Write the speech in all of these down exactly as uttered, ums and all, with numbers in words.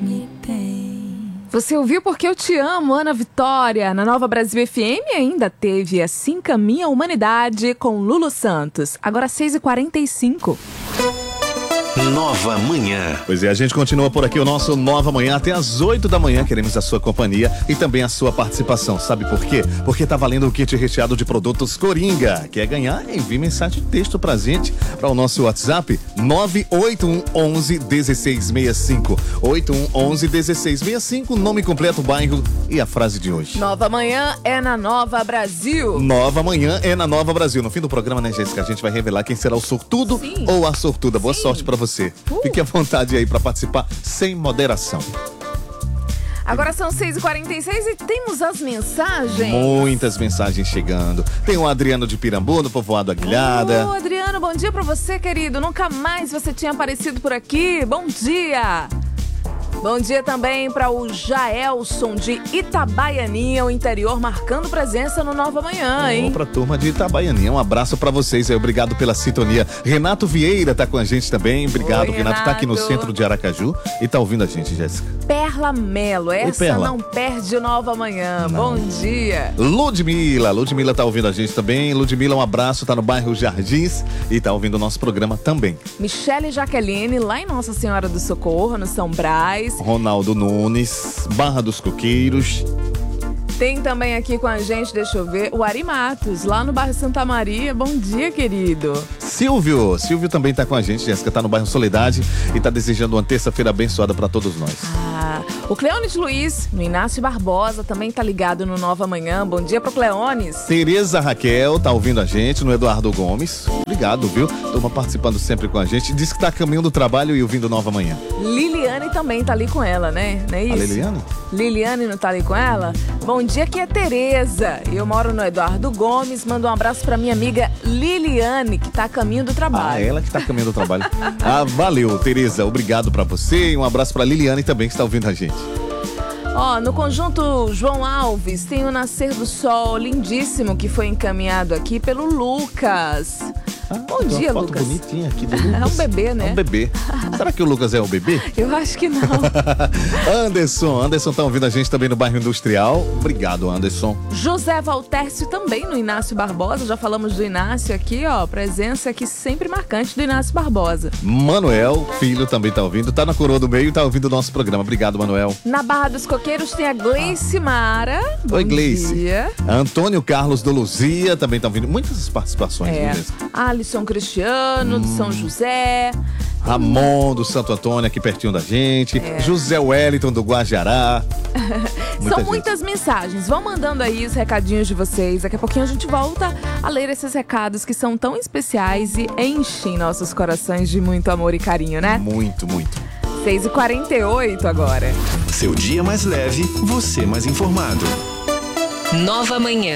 me tem. Você ouviu Porque Eu Te Amo, Ana Vitória. Na Nova Brasil F M ainda teve Assim Caminha a Humanidade com Lulu Santos. Agora seis e quarenta e cinco. Nova Manhã. Pois é, a gente continua por aqui o nosso Nova Manhã até às oito da manhã. Queremos a sua companhia e também a sua participação. Sabe por quê? Porque tá valendo o kit recheado de produtos Coringa. Quer ganhar? Envie mensagem de texto pra gente, para o nosso WhatsApp nove oito um onze dezesseis sessenta e cinco. oito um onze dezesseis sessenta e cinco, nome completo, bairro e a frase de hoje. Nova Manhã é na Nova Brasil. Nova Manhã é na Nova Brasil. No fim do programa, né, Jéssica? A gente vai revelar quem será o sortudo Sim. ou a sortuda. Boa Sim. sorte pra você. Uh. Fique à vontade aí para participar sem moderação. Agora são seis e quarenta e seis e temos as mensagens. Muitas mensagens chegando. Tem o Adriano de Pirambu, no Povoado Aguilhada. Ô, Adriano, bom dia pra você, querido. Nunca mais você tinha aparecido por aqui. Bom dia. Bom dia também para o Jaelson de Itabaianinha, o interior, marcando presença no Nova Manhã, hein? Vamos pra turma de Itabaianinha. Um abraço pra vocês aí. Obrigado pela sintonia. Renato Vieira tá com a gente também. Obrigado, Oi, Renato. Tá aqui no Renato. centro de Aracaju e tá ouvindo a gente, Jéssica. Perla Melo, essa Perla. não perde Nova Manhã. Não. Bom dia. Ludmila. Ludmila tá ouvindo a gente também. Ludmila, um abraço. Tá no bairro Jardins e tá ouvindo o nosso programa também. Michele Jaqueline, lá em Nossa Senhora do Socorro, no São Brás. Ronaldo Nunes, Barra dos Coqueiros. Tem também aqui com a gente, deixa eu ver, o Ari Matos, lá no bairro Santa Maria. Bom dia, querido. Silvio, Silvio também tá com a gente, Jéssica, tá no bairro Soledade e tá desejando uma terça-feira abençoada pra todos nós. Ah, o Cleones Luiz, no Inácio Barbosa, também tá ligado no Nova Manhã. Bom dia pro Cleones. Tereza Raquel tá ouvindo a gente, no Eduardo Gomes. Obrigado, viu? Turma participando sempre com a gente. Diz que tá a caminho do trabalho e ouvindo Nova Manhã. Liliane também tá ali com ela, né? Não é isso? A Liliane? Liliane não tá ali com ela? Bom dia, aqui é Tereza. Eu moro no Eduardo Gomes. Mando um abraço pra minha amiga Liliane, que tá a caminho do trabalho. Ah, ela que tá a caminho do trabalho. Ah, valeu, Tereza. Obrigado pra você e um abraço pra Liliane também que está ouvindo a gente. Ó, no conjunto João Alves tem o Nascer do Sol lindíssimo que foi encaminhado aqui pelo Lucas. Ah, Bom tem dia, uma foto Lucas. bonitinha aqui do Lucas. É um bebê, né? É um bebê. Será que o Lucas é o bebê? Eu acho que não. Anderson, Anderson tá ouvindo a gente também no bairro Industrial. Obrigado, Anderson. José Valtércio também no Inácio Barbosa. Já falamos do Inácio aqui, ó. Presença aqui sempre marcante do Inácio Barbosa. Manuel, filho, também tá ouvindo. Tá na coroa do meio e tá ouvindo o nosso programa. Obrigado, Manuel. Na Barra dos Coqueiros tem a Gleice Mara. Oi, Bom Gleice. dia. Antônio Carlos do Luzia também tá ouvindo. Muitas participações, É. viu, Jéssica? Alisson Cristiano, do São José. Ramon do Santo Antônio aqui pertinho da gente. É. José Wellington do Guajará. Muita São gente. muitas mensagens. Vão mandando aí os recadinhos de vocês. Daqui a pouquinho a gente volta a ler esses recados que são tão especiais e enchem nossos corações de muito amor e carinho, né? Muito, muito. seis e quarenta e oito agora. Seu dia mais leve, você mais informado. Nova Manhã.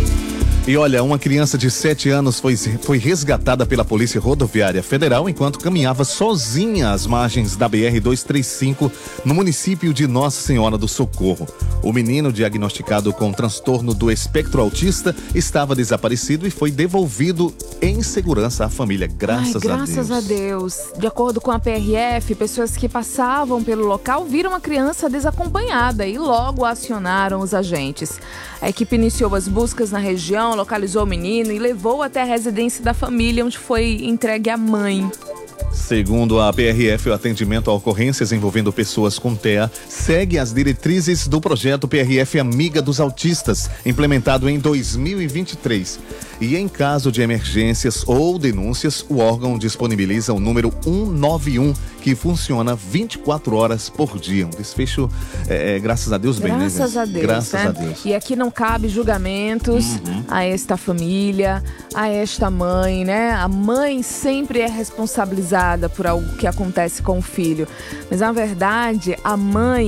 E olha, uma criança de sete anos foi, foi resgatada pela Polícia Rodoviária Federal enquanto caminhava sozinha às margens da B R duzentos e trinta e cinco no município de Nossa Senhora do Socorro. O menino, diagnosticado com transtorno do espectro autista, estava desaparecido e foi devolvido em segurança à família, graças, Ai, graças a a Deus. Deus. De acordo com a P R F, pessoas que passavam pelo local viram a criança desacompanhada e logo acionaram os agentes. A equipe iniciou as buscas na região, localizou o menino e levou até a residência da família, onde foi entregue à mãe. Segundo a P R F, o atendimento a ocorrências envolvendo pessoas com T E A segue as diretrizes do projeto P R F Amiga dos Autistas, implementado em dois mil e vinte e três. E em caso de emergências ou denúncias, o órgão disponibiliza o número cento e noventa e um, que funciona vinte e quatro horas por dia. Um desfecho, é, é, graças a Deus, bem, né? Graças a Deus, Graças né? a Deus. E aqui não cabe julgamentos Uhum. a esta família, a esta mãe, né? A mãe sempre é responsabilizada por algo que acontece com o filho. Mas, na verdade, a mãe,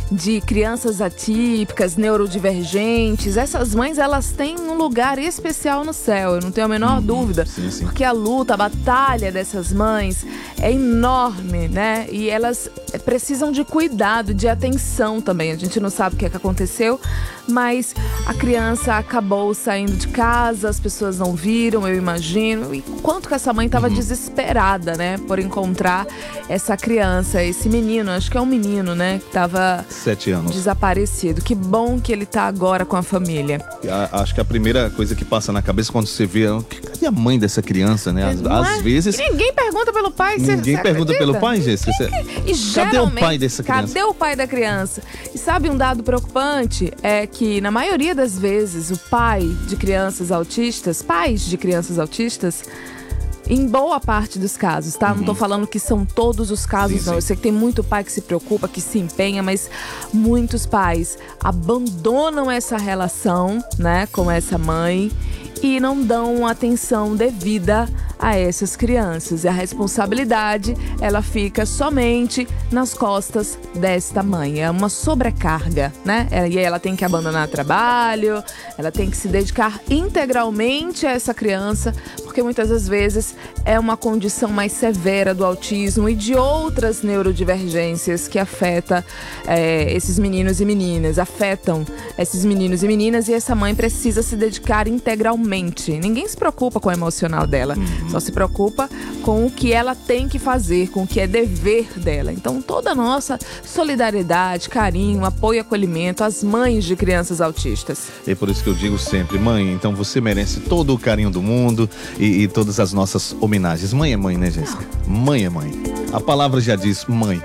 de crianças atípicas, neurodivergentes, essas mães, elas têm um lugar especial no céu, eu não tenho a menor Uhum, dúvida. sim, sim. Porque a luta, a batalha dessas mães é enorme, né? E elas precisam de cuidado, de atenção também. A gente não sabe o que é que aconteceu, mas a criança acabou saindo de casa, as pessoas não viram, eu imagino. E quanto que essa mãe estava Uhum. desesperada, né? Por encontrar essa criança, esse menino, acho que é um menino, né? Que estava Sete anos. desaparecido. Que bom que ele tá agora com a família. A- Acho que a primeira coisa que passa na cabeça quando você vê, cadê a mãe dessa criança, né? Às, Não às é? vezes, E ninguém pergunta pelo pai. cê- ninguém cê pergunta acredita? pelo pai, Jéssica. Você- E Cadê o geralmente, pai dessa criança? Cadê o pai da criança? E sabe um dado preocupante? É que na maioria das vezes o pai de crianças autistas, pais de crianças autistas, em boa parte dos casos, tá? Não tô falando que são todos os casos, Sim, não. sim. Eu sei que tem muito pai que se preocupa, que se empenha, mas muitos pais abandonam essa relação, né, com essa mãe e não dão atenção devida a essas crianças. E a responsabilidade, ela fica somente nas costas desta mãe. É uma sobrecarga, né? E aí ela tem que abandonar trabalho, ela tem que se dedicar integralmente a essa criança, porque muitas das vezes é uma condição mais severa do autismo e de outras neurodivergências que afeta é, esses meninos e meninas, afetam esses meninos e meninas, e essa mãe precisa se dedicar integralmente. Ninguém se preocupa com o emocional dela, só se preocupa com o que ela tem que fazer, com o que é dever dela. Então toda a nossa solidariedade, carinho, apoio e acolhimento às mães de crianças autistas. É por isso que eu digo sempre, mãe, então você merece todo o carinho do mundo e, e todas as nossas homenagens. Mãe é mãe, né, Jéssica? Mãe é mãe. A palavra já diz mãe.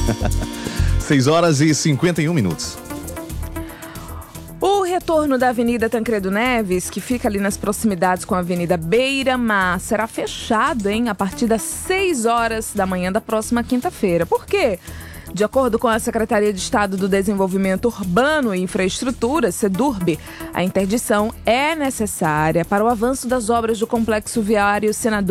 É. seis horas e cinquenta e um minutos. O retorno da Avenida Tancredo Neves, que fica ali nas proximidades com a Avenida Beira-Mar, será fechado, hein, a partir das seis horas da manhã da próxima quinta-feira. Por quê? De acordo com a Secretaria de Estado do Desenvolvimento Urbano e Infraestrutura, SEDURB, a interdição é necessária para o avanço das obras do Complexo Viário Senador